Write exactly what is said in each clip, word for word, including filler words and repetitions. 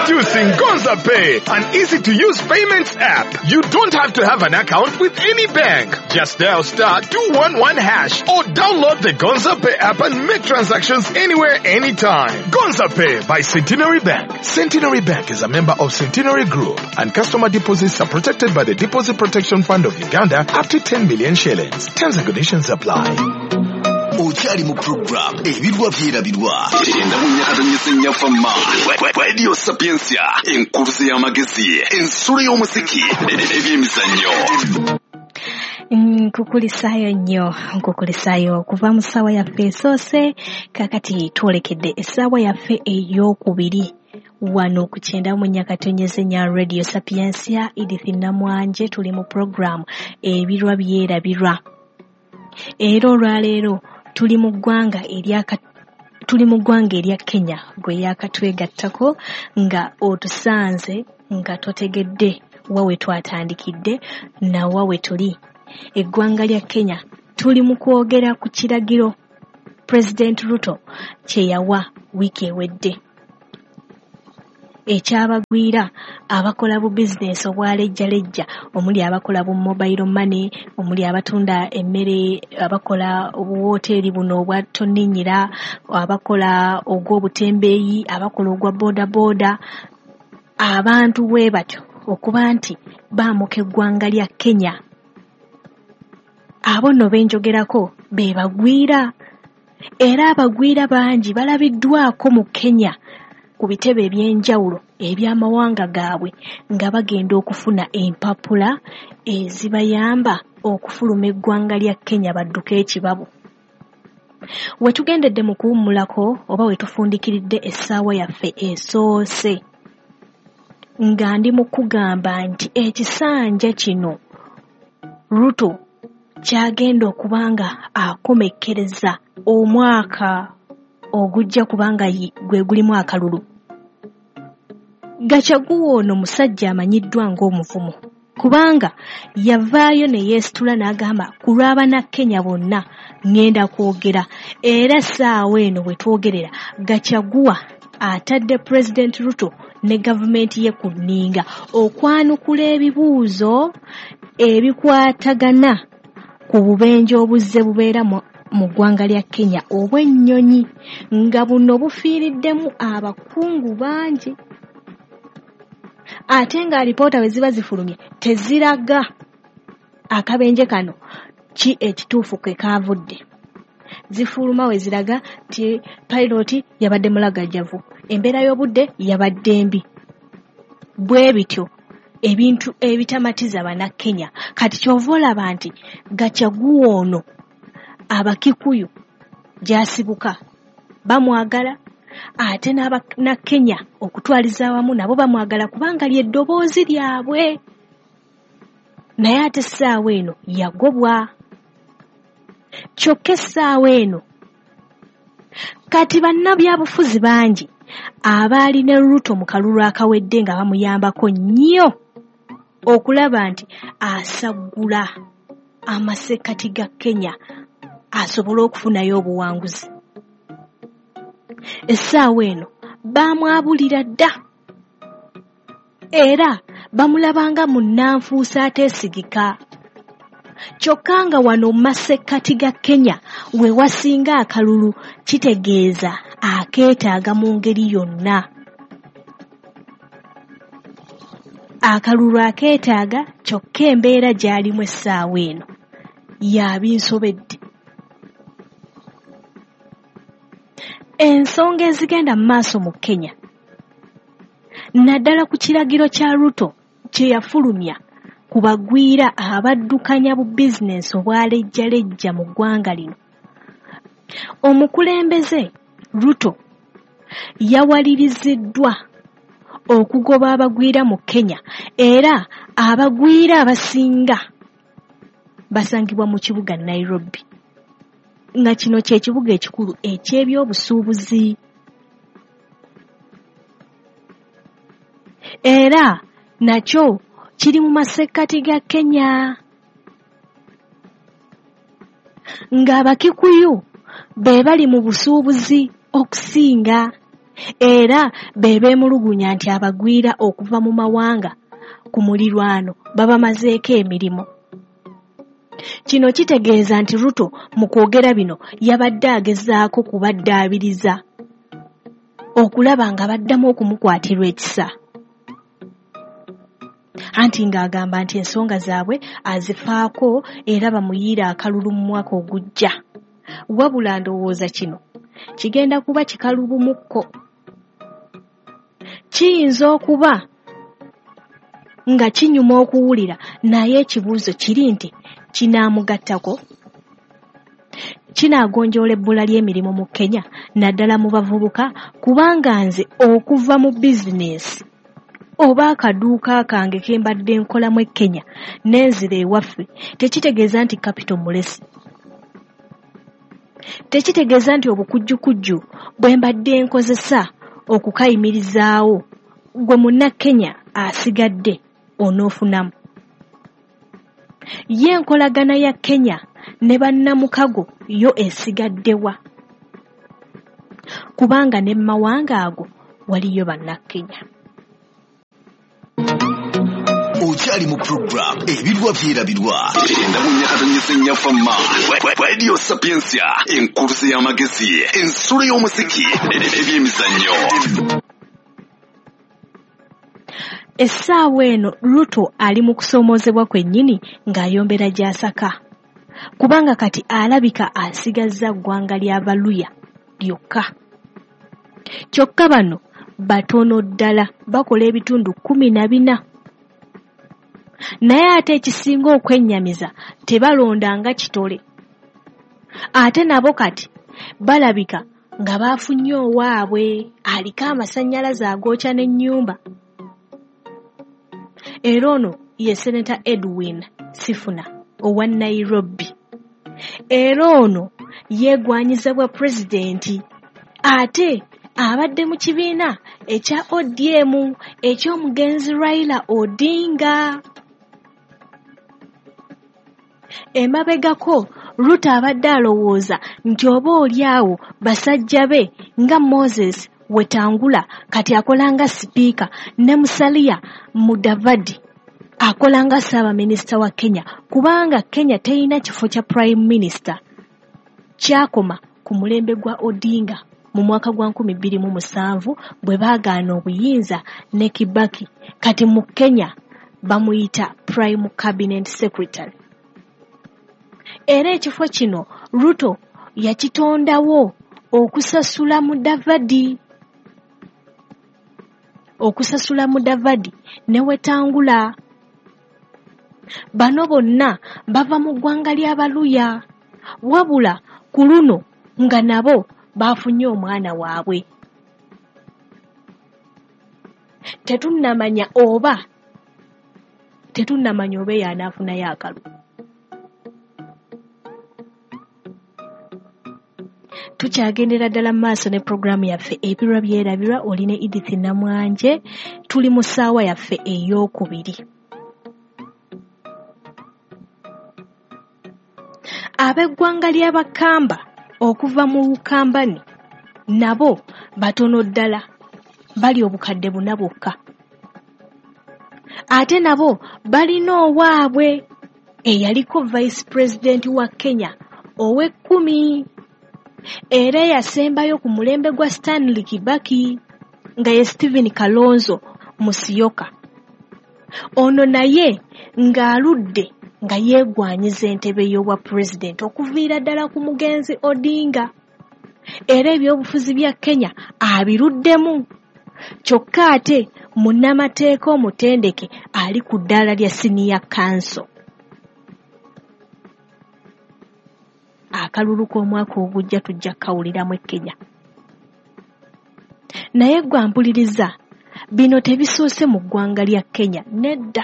Introducing Gonza Pay, an easy-to-use payments app. You don't have to have an account with any bank. Just dial star two one one hash or download the Gonza Pay app and make transactions anywhere, anytime. Gonza Pay by Centenary Bank. Centenary Bank is a member of Centenary Group, and customer deposits are protected by the Deposit Protection Fund of Uganda up to ten million shillings. Terms and conditions apply. Uchari mu program ebirwa byera birwa enda munyakatanyesenya fama radio sapiensia enkuruzi y'amagezi ensuri y'omuziki ebyemizannyo nkukulisayo nnyo nkukulisayo kuva mu ssaawa yaffe esoose kakati twolekedde essaawa yaffe ey'okubiri wano ku kyenda mu nyakatonyezenya radio sapiensia Edith Namwanje tuli mu program ebirwa byera birwa era olwaleero tuli mu ggwanga erya tuli mu ggwanga erya Kenya gwe yakatwegattako nga otusanze nga totegedde wawe twatandikidde na wawe tuli eggwanga lya Kenya tuli mu kwogera ku kiragiro President Ruto kye yawa wiiki ewedde ekyabagwira abakola bu business obwalejjalejja omuli abakola bu mobile money omuli abatunda emmere abakola obuwoteeri buno obwatonninyira abakola ogw'obutembeeyi abakola ogwa boda boda abantu bwe batyo okuba nti baamuka eggwanga lya Kenya abo nno benjogerako be bagwira era abagwira bangi balabiddwako mu Kenya ku bitebe ebyenjawulo eby'amawanga gaabwe nga bagenda okufuna empapula ezibayamba okufuluma eggwanga lya Kenya badduka ekibabu. We tugendedde mu kuwummulako oba we tufundikiridde essaawa yaffe esoose nga ndi mu kugamba nti ekisanja kino Ruto kyagenda okubanga akomekkereza omwaka ogujja kubanga gwe gulimu akalulu. Gachagua ono musajja amanyiddwa ng'omuvumu kubanga yavaayo ne yeesitula n'agamba ku lw'Abannakenya bonna ngenda kwogera era ssaawa eno bwe twogerera Gachagua atadde President Ruto ne gavumenti ye ku nninga okwanukula ebibuuzo ebikwatagana ku bubenje obuzze bubeera mu mu ggwanga lya Kenya obw'ennyonyi nga buno bufiiriddemu abakungu bangi ate nga alipoota we ziba zifulumye teziraga akabenje kano ki ekituufu ke kaavudde zifuluma we ziraga ti piloti yabadde mulagajjavu embeera y'obudde yabadde mbi bwe bityo ebintu ebitamatiza Bannakenya kati kyova olaba nti Gachagua ono Abakikuyu gyasibuka bamwagala ate n'Abannakenya okutwaliza awamu nabo bamwagala kubanga ly'eddoboozi lyabwe naye ate essaawa eno yagobwa kyokka essaawa eno kati bannabyabufuzi bangi abaali ne Ruto mu kalulu akawedde nga bamuyambako nnyo okulaba nti asaggula amasekkati ga Kenya asobola okufunayo obuwanguzi. Essaawa eno baamwabulira dda era bamulabanga munnanfuusa ateesigika kyokka nga wano mu masekkati ga Kenya we wasinga akalulu kitegeeza akeetaaga mu ngeri yonna. Akalulu akeetaaga kyokka embeera gy'alimu essaawa eno yabinsobedde. Ensonga ezigenda mu maaso mu Kenya naddala ku kiragiro kya Ruto kye yafulumya ku bagwira abaddukanya bu bizinensi obwalejjalejja mu ggwanga lino. Omukulembeze Ruto yawaliriziddwa okugoba abagwira mu Kenya era abagwira abasinga basangibwa mu kibuga Nairobi nga kino kye kibuga ekikulu eky'ebyobusuubuzi era nakyo kiri mu masekkati ga Kenya ng'Abakikuyu be bali mu busuubuzi okusinga era bebeemulugunya nti abagwira okuva mu mawanga ku mulirwano babamazeeko emirimu. Kino kitegeeza nti Ruto mu kwogera bino yabadde agezaako kubaddaabiriza okulaba nga baddamu okumukwatirwa ekisa. Anti ng'agamba nti ensonga zaabwe azifaako era bamuyiira akalulu mu mwaka ogujja. Wabula ndowooza kino kigenda kuba kikalubumukko. Kiyinza okuba nga kinyuma okuwulira, naye ekibuuzo kiri nti kinaamugattako? Kinaagonjoola ebbula ly'emirimu mu Kenya naddala mu bavubuka, kubanga nze okuva mu bizinesi oba akaduuka kange ke mbadde nkolamu e Kenya n'enzira ewaffe tekitegeeza nti kapito mulesi. Tekitegeeza nti obukujjukujju bwe mbadde nkozesa okukayimirizaawo gwe munnakenya asigadde onoofunamu. Ye enkolagana ya Kenya ne bannamukago yo esigaddewa, kubanga ne mawanga ago waliyo bannakenya. Okyali mu program ebirwa byerabirwa endamunyakatonyeza fama Radio Sapiensia, enkuruze y'amagezi, ensolo y'omuziki n'ebyemizannyo. Essaawa eno Ruto ali mu kusomoozebwa kwennyini ng'ayombera gy'asaka, kubanga kati alabika asigazza ggwanga ly'abaluya lyokka. Kyokka bano batono ddala, bakola ebitundu kumi na bina. Naye ate ekisinga okwennyamiza tebalondanga kitole. Ate nabo kati balabika nga baafunye owaabwe aliko amasannyalaze agookya n'ennyumba. Era ono ye Senator Edwin Sifuna owa Nairobi. Era ono yeegwanyiza bwa pulezidenti, ate abadde mu kibiina ekya O D M eky'omugenzi Raila Odinga. Emabegako Ruto abadde alowooza nti oba oliawo basajja be nga Moses Wetangula kati akolanga sipiika ne Musalia Mudavadi akolanga Ssaabaminisita wa Kenya, kubanga Kenya terina kifo kya Prime Minister. Kyakoma ku mulembe gwa Odinga mu mwaka gwa nkumi bbiri mu musanvu bwe baagaana obuyinza ne Kibaki. Kati mu Kenya bamuyita Prime Cabinet Secretary. Era ekifo kino Ruto yakitondawo okusasula Mudavadi. Okusasula Mudavadi ne Wetangula. Bano bonna bava mu ggwanga ly'abaluya, wabula ku luno nga nabo baafunye omwana waabwe. Tetunnamanya oba tetunnamanya oba y'anaafunayo akalulu. Tukyagendera ddala mu maaso ne puroguramu yaffe ebirwa byerabirwa. Oline Edith Namwanje, tuli mu ssaawa yaffe ey'okubiri. Ab'eggwanga ly'Abakamba okuva mu Bukambani nabo batono ddala, bali obukadde buna bwokka. Ate nabo balina owaabwe eyaliko Vice President wa Kenya ow'ekkumi, era yasembayo ku mulembe gwa Stanley Kibaki nga ye Stephen Kalonzo Musyoka. Ono naye ng'aludde nga yeegwanyiza entebe y'obwa president okuviira ddala ku mugenzi Odinga. Era ebyobufuzi bya Kenya abiruddemu. Kyokka ate munnamateeka omutendeke ali ku ddaala lya Senior Council. Akalulu k'omwaka ogujja tujja kawuliramu e Kenya. Naye gwe mpuliriza, bino tebisoose mu ggwanga lya Kenya, nedda.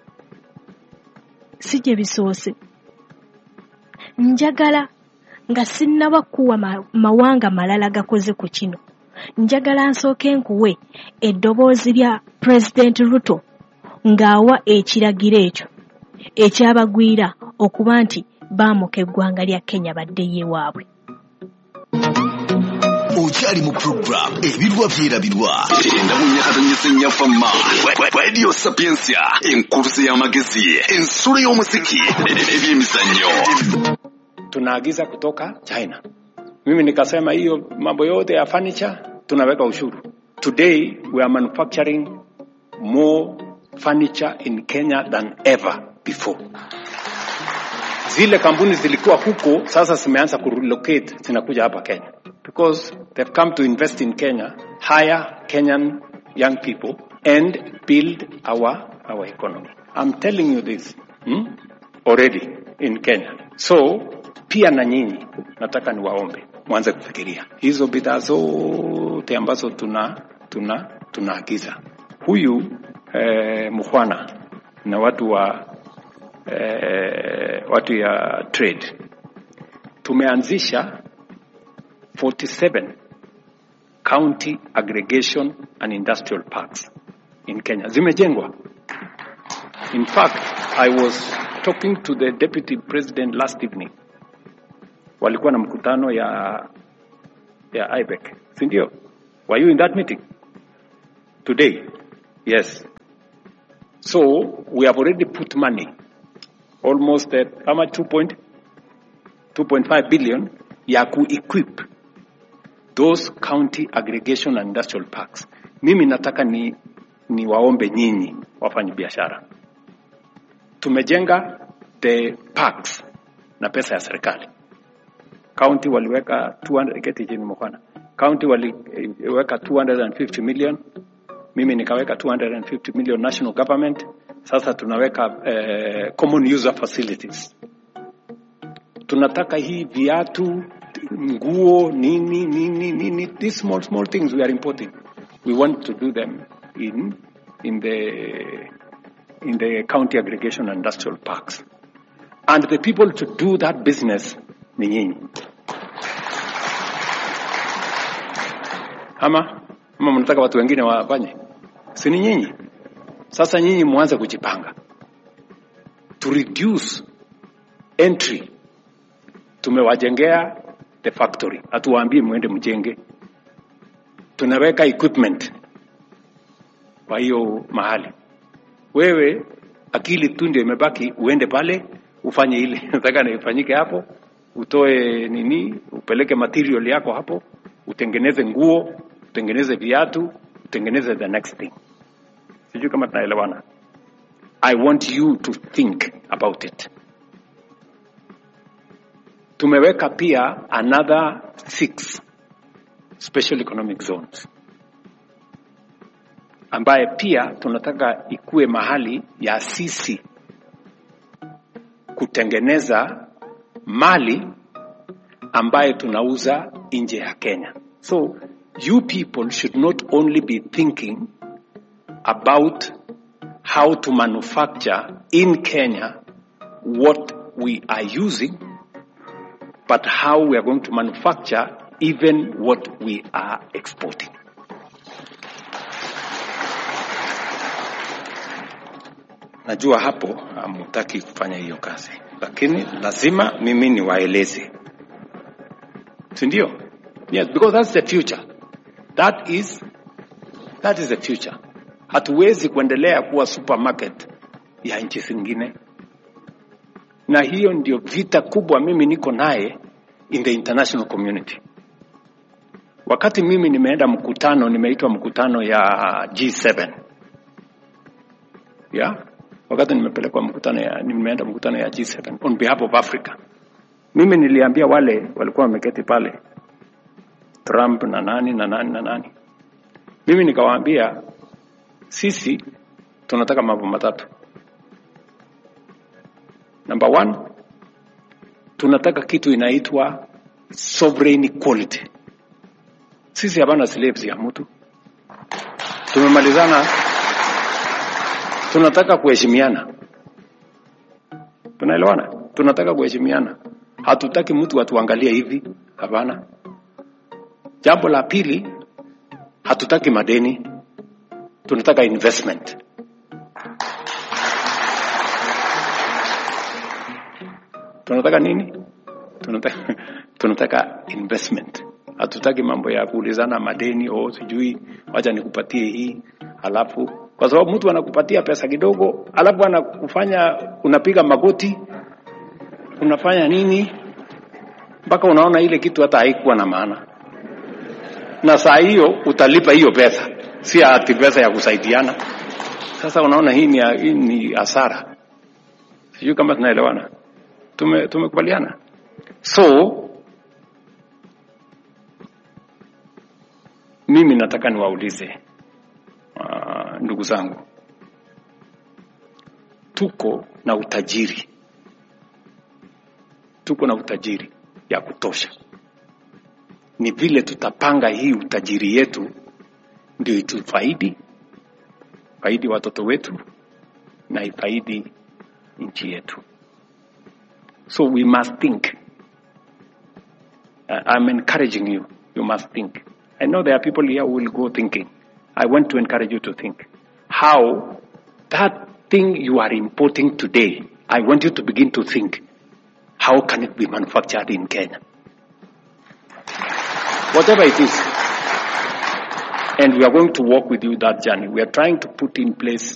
Si gye bisoose. Njagala nga sinnaba kuwa ma, mawanga malala gakoze ku kino. Njagala nsooke nkuwe eddoboozi lya President Ruto ng'awa ekiragiro ekyo ekyabagwira okuba nti baamuka eggwanga lya Kenya baddeyo ewaabwe. Ochali mu program ebirwa byerabirwa enda munyakatonyesenya fama Radio Sapiensia enkurse y'amagezi ensura y'omuziki ebyemizanyo. Tunaagiza kutoka China. Mimi nikasema hiyo mambo yote ya furniture tunaweka ushuru. Today we are manufacturing more furniture in Kenya than ever before. Zile kampuni zilikuwa huko sasa zimeanza kurelocate zinakuja hapa Kenya because they've come to invest in Kenya, hire Kenyan young people and build our our economy. I'm telling you this hmm? already in Kenya. So pia na nyinyi nataka niwaombe mwanze kufikiria hizo bidhaa zote ambazo tuna tuna tunaagiza. Huyu eh, Mukhwana na watu wa eh, watu ya trade tumeanzisha forty-seven county aggregation and industrial parks in Kenya. Zimejengwa. In fact, I was talking to the deputy president last evening. Walikuwa na mkutano ya ya I B E C. Si ndio? Were you in that meeting? Today? Yes. So, we have already put money. Almost at how much? two point five billion ya ku-equip those county aggregation and industrial parks. Mimi nataka ni, ni waombe nyinyi wafanyi biashara. Tumejenga the parks na pesa ya serikali. County waliweka two hundred keti jini mkwana. County waliweka two hundred fifty million. Mimi nikaweka two hundred fifty million national government. Sasa tunaweka uh, common user facilities. Tunataka hii viatu, nguo, nini, nini, nini, these small, small things we are importing. We want to do them in, in the, in the county aggregation and industrial parks. And the people to do that business ni nyinyi. Ama, ama mnataka watu wengine wafanye? Si ni nyinyi. Sasa nyinyi muanze kujipanga. To reduce entry. Tumewajengea the factory. Hatuwaambie muende mjenge. Tunaweka equipment kwa hiyo mahali. Wewe akili tu ndio imebaki uende pale ufanye ile nataka na ifanyike hapo, utoe nini, upeleke material yako hapo, utengeneze nguo, utengeneze viatu, utengeneze the next thing. Sijui kama tunaelewana. I want you to think about it. Tumeweka pia another six special economic zones ambaye pia tunataka ikue mahali ya sisi kutengeneza mali ambaye tunauza nje ya Kenya. So you people should not only be thinking about how to manufacture in Kenya what we are using, but how we are going to manufacture even what we are exporting. Najua hapo hamtaki kufanya hiyo kazi, lakini lazima mimi niwaeleze. Si ndio? Yes, because that's the future. That is that is the future. Hatuwezi kuendelea kuwa supermarket ya nchi zingine. Na hiyo ndio vita kubwa mimi niko naye in the international community. Wakati mimi nimeenda mkutano, nimeitwa mkutano ya G seven. Yeah? Wakati nimepelekwa mkutano ya nimeenda mkutano ya G seven on behalf of Africa. Mimi niliambia wale walikuwa wameketi pale, Trump na nani na nani na nani. Mimi nikawaambia sisi tunataka mambo matatu. Number one, tunataka kitu inaitwa sovereign equality. Sisi hapana slaves ya mtu. Tumemalizana. Tunataka kuheshimiana. Tunaelewana? Tunataka kuheshimiana. Hatutaki mtu atuangalie hivi, hapana. Jambo la pili, hatutaki madeni. Tunataka investment. Tunataka nini? Tunataka tunataka investment. Hatutaki mambo ya kuulizana madeni au sijui wacha nikupatie hii alafu kwa sababu mtu anakupatia pesa kidogo alafu anakufanya unapiga magoti unafanya nini mpaka unaona ile kitu hata haikuwa na maana. Na saa hiyo utalipa hiyo pesa, si ati pesa ya kusaidiana. Sasa unaona hii ni hii ni hasara. Sijui kama tunaelewana. Tume tumekubaliana. So mimi nataka niwaulize uh, ndugu zangu, tuko na utajiri, tuko na utajiri ya kutosha. Ni vile tutapanga hii utajiri yetu ndio itufaidi, faidi watoto wetu na ifaidi nchi yetu. So we must think. Uh, I'm encouraging you. You must think. I know there are people here who will go thinking. I want to encourage you to think. How that thing you are importing today, I want you to begin to think. How can it be manufactured in Kenya? Whatever it is. And we are going to walk with you that journey. We are trying to put in place